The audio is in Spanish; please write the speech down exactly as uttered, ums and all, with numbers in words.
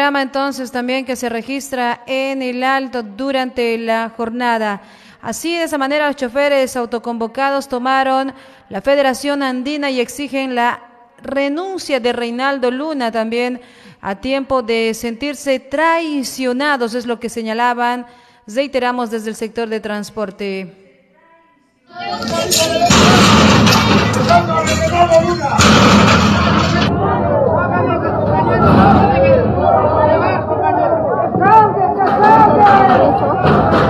panorama entonces también que se registra en el Alto durante la jornada. Así, de esa manera, los choferes autoconvocados tomaron la Federación Andina y exigen la renuncia de Reinaldo Luna también a tiempo de sentirse traicionados, es lo que señalaban, reiteramos, desde el sector de transporte.